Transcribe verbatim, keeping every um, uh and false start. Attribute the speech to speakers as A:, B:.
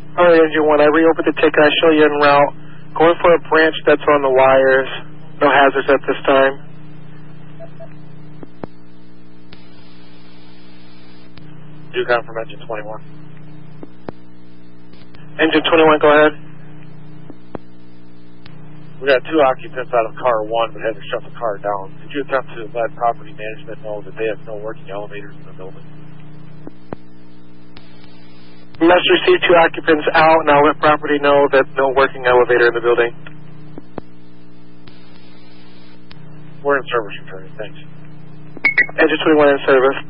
A: Alright, Engine one, I reopened the ticket. I show you en route. Going for a branch that's on the wires. No hazards at this time.
B: Do come from engine twenty-one.
A: Engine twenty-one, go ahead.
B: We got two occupants out of car one, but had to shut the car down. Did you attempt to let property management know that they have no working elevators in the building?
A: We must receive two occupants out. Now let property know that no working elevator in the building.
B: We're in service returning. Thanks.
A: Engine twenty-one in service.